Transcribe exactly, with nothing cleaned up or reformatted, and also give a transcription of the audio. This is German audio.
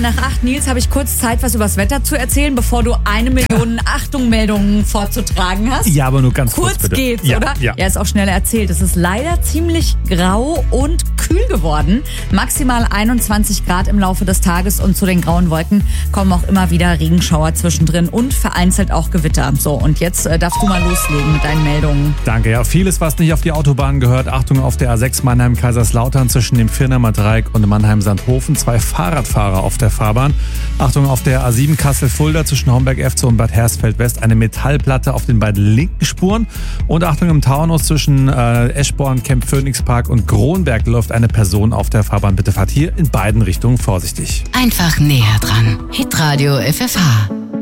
nach acht. Nils, habe ich kurz Zeit, was übers Wetter zu erzählen, bevor du eine Million Achtung-Meldungen vorzutragen hast? Ja, aber nur ganz kurz, Kurz bitte. geht's, ja, oder? Ja. ja, ist auch schnell erzählt. Es ist leider ziemlich grau und kühl geworden. Maximal einundzwanzig Grad im Laufe des Tages und zu den grauen Wolken kommen auch immer wieder Regenschauer zwischendrin und vereinzelt auch Gewitter. So, und jetzt äh, darfst du mal loslegen mit deinen Meldungen. Danke, ja. Vieles, was nicht auf die Autobahn gehört. Achtung auf der A sechs Mannheim-Kaiserslautern zwischen dem Firnheimer Dreieck und Mannheim-Sandhofen. Zwei Fahrradfahrer auf der Fahrbahn. Achtung auf der A sieben Kassel-Fulda zwischen Homberg-Efze und Bad Hersfeld-West. Eine Metallplatte auf den beiden linken Spuren. Und Achtung im Taunus zwischen äh, Eschborn, Camp-Phoenix-Park und Kronberg läuft eine Person auf der Fahrbahn. Bitte fahrt hier in beiden Richtungen vorsichtig. Einfach näher dran. Hitradio F F H.